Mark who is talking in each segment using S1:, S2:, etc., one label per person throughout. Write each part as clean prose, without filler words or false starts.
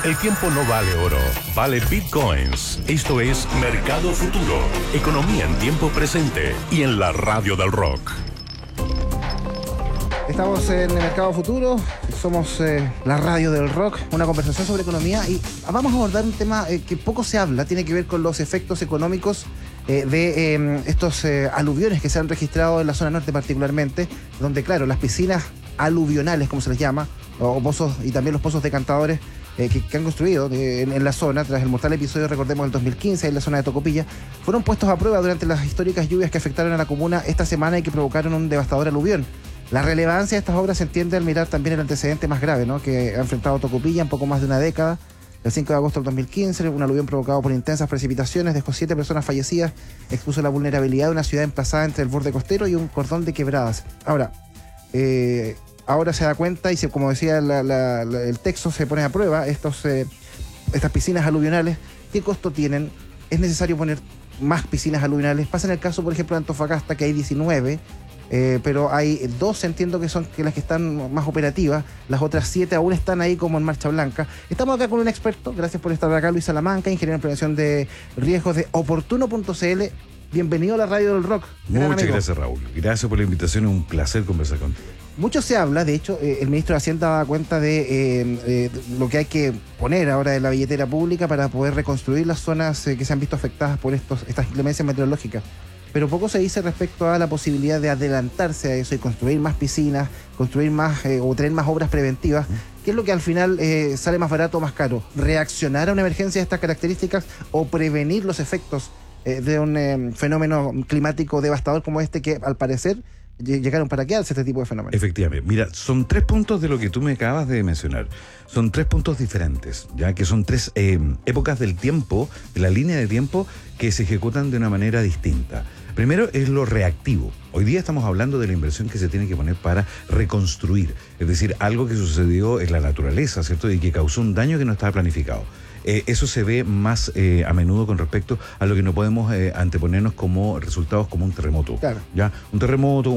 S1: El tiempo no vale oro, vale bitcoins. Esto es Mercado Futuro, economía en tiempo presente y en la radio del rock.
S2: Estamos en el Mercado Futuro, somos la radio del rock, una conversación sobre economía y vamos a abordar un tema que poco se habla, tiene que ver con los efectos económicos de estos aluviones que se han registrado en la zona norte particularmente, donde claro, las piscinas aluvionales, como se les llama, o pozos, y también los pozos decantadores que han construido en la zona, tras el mortal episodio, recordemos, del 2015, en la zona de Tocopilla, fueron puestos a prueba durante las históricas lluvias que afectaron a la comuna esta semana y que provocaron un devastador aluvión. La relevancia de estas obras se entiende al mirar también el antecedente más grave, ¿no?, que ha enfrentado Tocopilla en poco más de una década. El 5 de agosto del 2015, un aluvión provocado por intensas precipitaciones dejó 7 personas fallecidas, expuso la vulnerabilidad de una ciudad emplazada entre el borde costero y un cordón de quebradas. Ahora se da cuenta y como decía el texto, se pone a prueba estas piscinas aluvionales. ¿Qué costo tienen? ¿Es necesario poner más piscinas aluvionales? Pasa en el caso, por ejemplo, de Antofagasta, que hay 19, pero hay 12, entiendo que son las que están más operativas. Las otras 7 aún están ahí como en marcha blanca. Estamos acá con un experto, gracias por estar acá, Luis Salamanca, ingeniero en prevención de riesgos de Oportuno.cl. Bienvenido a la radio del rock.
S3: Muchas gracias, Raúl. Gracias por la invitación, es un placer conversar contigo.
S2: Mucho se habla, de hecho, el ministro de Hacienda da cuenta de lo que hay que poner ahora en la billetera pública para poder reconstruir las zonas que se han visto afectadas por estas inclemencias meteorológicas. Pero poco se dice respecto a la posibilidad de adelantarse a eso y construir más piscinas, construir más o tener más obras preventivas. ¿Qué es lo que al final sale más barato o más caro? ¿Reaccionar a una emergencia de estas características o prevenir los efectos de un fenómeno climático devastador como este, que al parecer llegaron para quedarse este tipo de fenómenos?
S3: Efectivamente. Mira, son 3 puntos de lo que tú me acabas de mencionar. Son 3 puntos diferentes, ya que son 3 épocas del tiempo, de la línea de tiempo, que se ejecutan de una manera distinta. Primero es lo reactivo. Hoy día estamos hablando de la inversión que se tiene que poner para reconstruir, es decir, algo que sucedió en la naturaleza, ¿cierto?, y que causó un daño que no estaba planificado. Eso se ve más a menudo con respecto a lo que no podemos anteponernos como resultados como un terremoto.
S2: Claro.
S3: ¿Ya? Un terremoto,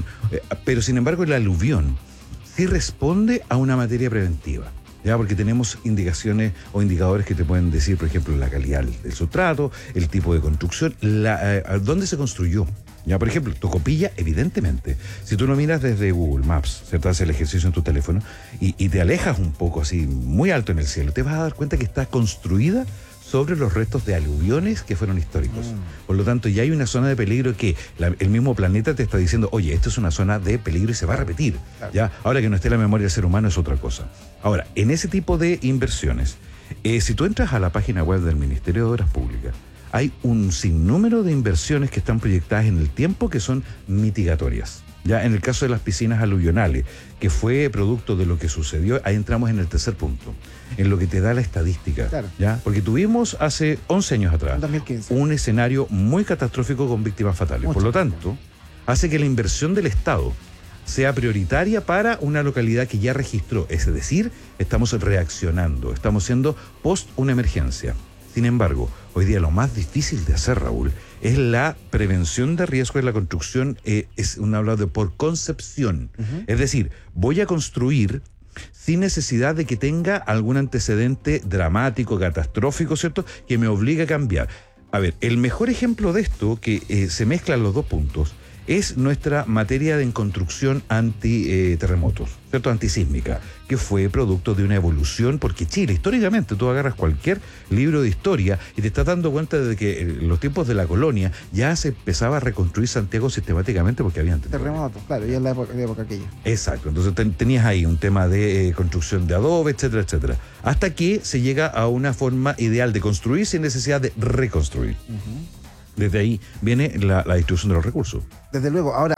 S3: pero sin embargo el aluvión sí responde a una materia preventiva. ¿Ya? Porque tenemos indicaciones o indicadores que te pueden decir, por ejemplo, la calidad del sustrato, el tipo de construcción, dónde se construyó. Ya, por ejemplo, Tocopilla, evidentemente, si tú lo miras desde Google Maps, ¿cierto?, haces el ejercicio en tu teléfono y te alejas un poco así, muy alto en el cielo, te vas a dar cuenta que está construida sobre los restos de aluviones que fueron históricos. Por lo tanto, ya hay una zona de peligro que el mismo planeta te está diciendo, oye, esto es una zona de peligro y se va a repetir. Ya, ahora que no esté en la memoria del ser humano es otra cosa. Ahora, en ese tipo de inversiones, si tú entras a la página web del Ministerio de Obras Públicas, hay un sinnúmero de inversiones que están proyectadas en el tiempo que son mitigatorias. Ya en el caso de las piscinas aluvionales, que fue producto de lo que sucedió, ahí entramos en el tercer punto, en lo que te da la estadística.
S2: Claro.
S3: ¿Ya? Porque tuvimos hace 11 años atrás
S2: 2015.
S3: un escenario muy catastrófico con víctimas fatales. Por lo tanto, hace que la inversión del Estado sea prioritaria para una localidad que ya registró. Es decir, estamos reaccionando, estamos siendo post una emergencia. Sin embargo, hoy día lo más difícil de hacer, Raúl, es la prevención de riesgo de la construcción, es un hablado de por concepción. Es decir, voy a construir sin necesidad de que tenga algún antecedente dramático, catastrófico, ¿cierto?, que me obligue a cambiar. A ver, el mejor ejemplo de esto, que se mezclan los 2 puntos, es nuestra materia de construcción anti-terremotos, ¿cierto?, antisísmica, que fue producto de una evolución, porque Chile, históricamente, tú agarras cualquier libro de historia y te estás dando cuenta de que en los tiempos de la colonia ya se empezaba a reconstruir Santiago sistemáticamente porque habían
S2: terremotos, claro, ya en la época aquella.
S3: Exacto, entonces tenías ahí un tema de construcción de adobe, etcétera, etcétera, hasta que se llega a una forma ideal de construir sin necesidad de reconstruir. Desde ahí viene la distribución de los recursos.
S2: Desde luego. Ahora,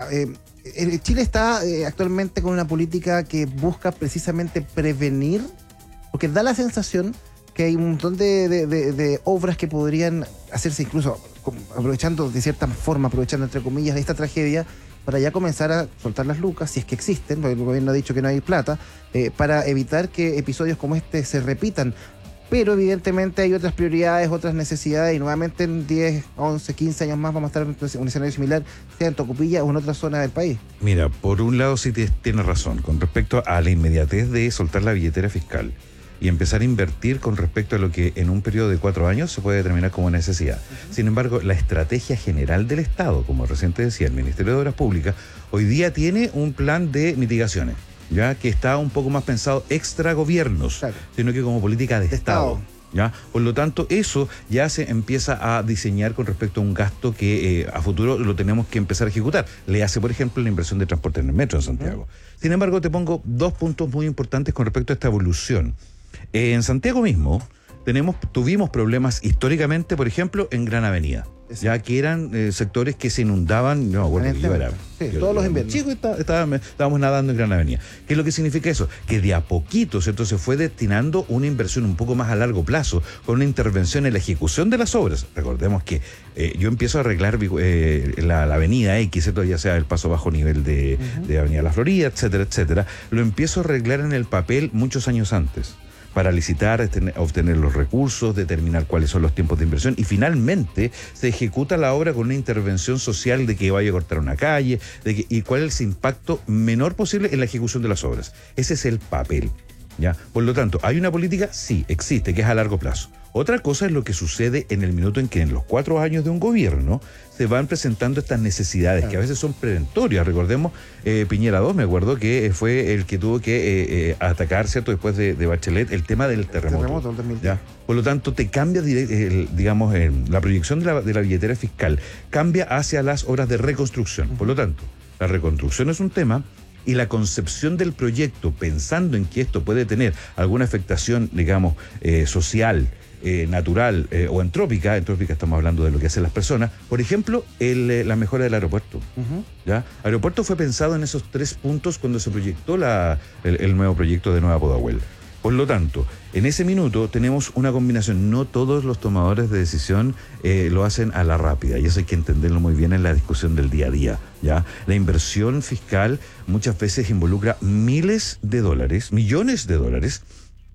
S2: Chile está actualmente con una política que busca precisamente prevenir, porque da la sensación que hay un montón de obras que podrían hacerse incluso aprovechando de cierta forma, aprovechando entre comillas esta tragedia, para ya comenzar a soltar las lucas, si es que existen, porque el gobierno ha dicho que no hay plata, para evitar que episodios como este se repitan. Pero evidentemente hay otras prioridades, otras necesidades, y nuevamente en 10, 11, 15 años más vamos a estar en un escenario similar, sea en Tocopilla o en otra zona del país.
S3: Mira, por un lado sí tienes razón, con respecto a la inmediatez de soltar la billetera fiscal. y empezar a invertir con respecto a lo que en un periodo de 4 años se puede determinar como necesidad. Sin embargo, la estrategia general del Estado, como recién te decía, el Ministerio de Obras Públicas, hoy día tiene un plan de mitigaciones, ya que está un poco más pensado extra gobiernos, claro, sino que como política de Estado. ¿Ya? Por lo tanto, eso ya se empieza a diseñar con respecto a un gasto que a futuro lo tenemos que empezar a ejecutar. Le hace, por ejemplo, la inversión de transporte en el metro en Santiago. Sin embargo, te pongo 2 puntos muy importantes con respecto a esta evolución. En Santiago mismo tuvimos problemas históricamente, por ejemplo, en Gran Avenida. Ya que eran sectores que se inundaban, no me acuerdo que yo era.
S2: Sí, todos los inviernos.
S3: Chicos, estábamos nadando en Gran Avenida. ¿Qué es lo que significa eso? Que de a poquito, ¿cierto?, se fue destinando una inversión un poco más a largo plazo, con una intervención en la ejecución de las obras. Recordemos que yo empiezo a arreglar la avenida X, ¿cierto?, ya sea el paso bajo nivel de Avenida La Florida, etcétera, etcétera. Lo empiezo a arreglar en el papel muchos años antes, para licitar, obtener los recursos, determinar cuáles son los tiempos de inversión, y finalmente se ejecuta la obra con una intervención social de que vaya a cortar una calle, y cuál es el impacto menor posible en la ejecución de las obras. Ese es el papel, ¿ya? Por lo tanto, ¿hay una política? Sí, existe, que es a largo plazo. Otra cosa es lo que sucede en el minuto en que en los 4 años de un gobierno se van presentando estas necesidades, que a veces son preventorias. Recordemos, Piñera 2, me acuerdo que fue el que tuvo que atacar, ¿cierto?, después de Bachelet, el tema del terremoto. ¿Ya? Por lo tanto, te cambia, digamos, la proyección de la billetera fiscal, cambia hacia las obras de reconstrucción. Por lo tanto, la reconstrucción es un tema, y la concepción del proyecto, pensando en que esto puede tener alguna afectación, digamos, social, natural o entrópica estamos hablando de lo que hacen las personas. Por ejemplo, la mejora del aeropuerto. ¿Ya? El aeropuerto fue pensado en esos 3 puntos cuando se proyectó el nuevo proyecto de Nueva Pudahuel. Por lo tanto, en ese minuto tenemos una combinación. No todos los tomadores de decisión lo hacen a la rápida, y eso hay que entenderlo muy bien en la discusión del día a día, ¿ya? La inversión fiscal muchas veces involucra miles de dólares, millones de dólares,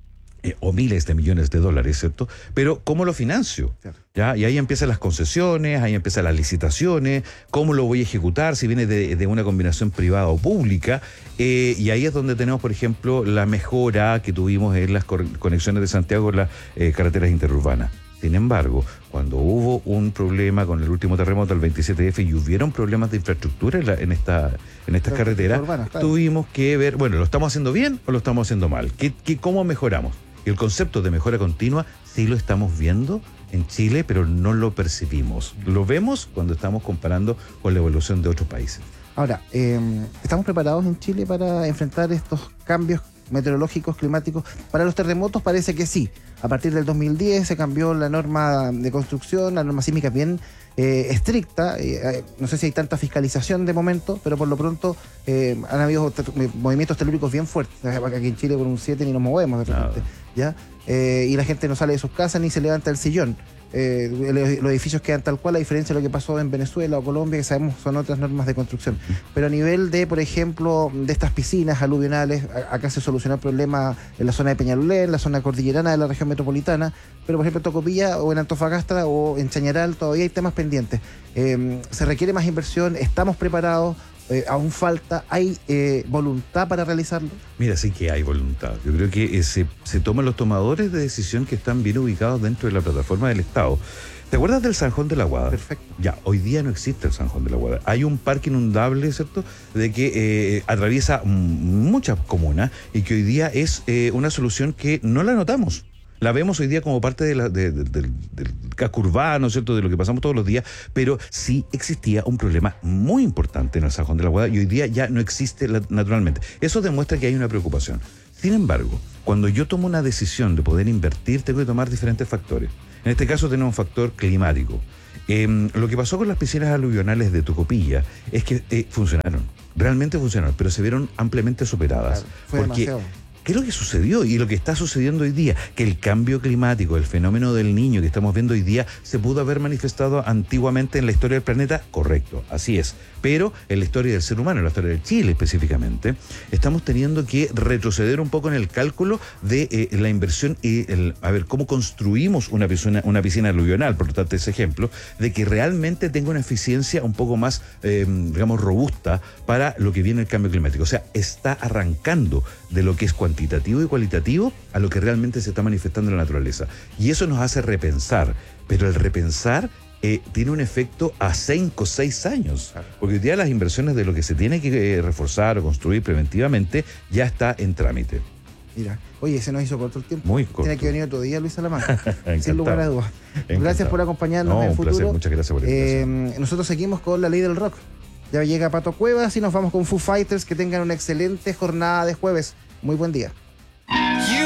S3: o miles de millones de dólares, ¿cierto? Pero ¿cómo lo financio? ¿Ya? Y ahí empiezan las concesiones, ahí empiezan las licitaciones, ¿cómo lo voy a ejecutar? Si viene de una combinación privada o pública, y ahí es donde tenemos, por ejemplo, la mejora que tuvimos en las conexiones de Santiago con las carreteras interurbanas. Sin embargo, cuando hubo un problema con el último terremoto, el 27F, y hubieron problemas de infraestructura en estas carreteras, tuvimos que ver, bueno, ¿lo estamos haciendo bien o lo estamos haciendo mal? ¿Cómo mejoramos? Y el concepto de mejora continua sí lo estamos viendo en Chile, pero no lo percibimos. Lo vemos cuando estamos comparando con la evolución de otros países.
S2: Ahora, ¿estamos preparados en Chile para enfrentar estos cambios meteorológicos, climáticos? Para los terremotos parece que sí. A partir del 2010 se cambió la norma de construcción, la norma sísmica bien estricta. No sé si hay tanta fiscalización de momento, pero por lo pronto han habido movimientos telúricos bien fuertes. Aquí en Chile por un 7 ni nos movemos de repente, ¿ya? Y la gente no sale de sus casas ni se levanta el sillón. Los edificios quedan tal cual, a diferencia de lo que pasó en Venezuela o Colombia, que sabemos son otras normas de construcción. Pero a nivel de, por ejemplo, de estas piscinas aluvionales, acá se solucionó el problema en la zona de Peñalolén, en la zona cordillerana de la región metropolitana, pero por ejemplo en Tocopilla o en Antofagasta o en Chañaral todavía hay temas pendientes. Se requiere más inversión, estamos preparados. Aún falta, ¿hay voluntad para realizarlo?
S3: Mira, sí que hay voluntad. Yo creo que se toman los tomadores de decisión que están bien ubicados dentro de la plataforma del Estado. ¿Te acuerdas del Zanjón de la Guada?
S2: Perfecto.
S3: Ya, hoy día no existe el Zanjón de la Guada. Hay un parque inundable, ¿cierto?, de que atraviesa muchas comunas, y que hoy día es una solución que no la notamos. La vemos hoy día como parte del casco urbano, ¿cierto?, de lo que pasamos todos los días, pero sí existía un problema muy importante en el Zanjón de la Guada, y hoy día ya no existe naturalmente. Eso demuestra que hay una preocupación. Sin embargo, cuando yo tomo una decisión de poder invertir, tengo que tomar diferentes factores. En este caso tenemos un factor climático. Lo que pasó con las piscinas aluvionales de Tocopilla es que funcionaron, realmente funcionaron, pero se vieron ampliamente superadas.
S2: Claro, fue demasiado.
S3: ¿Qué es lo que sucedió y lo que está sucediendo hoy día? Que el cambio climático, el fenómeno del Niño que estamos viendo hoy día, se pudo haber manifestado antiguamente en la historia del planeta, correcto, así es. Pero en la historia del ser humano, en la historia de Chile específicamente, estamos teniendo que retroceder un poco en el cálculo de la inversión y a ver cómo construimos una piscina aluvional, por lo tanto ese ejemplo, de que realmente tenga una eficiencia un poco más, digamos, robusta para lo que viene el cambio climático. O sea, está arrancando de lo que es cuantitativo y cualitativo a lo que realmente se está manifestando en la naturaleza. Y eso nos hace repensar, pero el repensar tiene un efecto a 5 o 6 años, porque hoy día las inversiones de lo que se tiene que reforzar o construir preventivamente ya está en trámite.
S2: Mira, oye, se nos hizo corto el tiempo.
S3: Muy corto.
S2: Tiene que venir otro día Luis Salamanca,
S3: Encantado.
S2: sin lugar a dudas. Gracias por acompañarnos en el futuro.
S3: Placer, muchas gracias por la invitación.
S2: Nosotros seguimos con la ley del rock. Ya llega Pato Cuevas y nos vamos con Foo Fighters. Que tengan una excelente jornada de jueves. Muy buen día.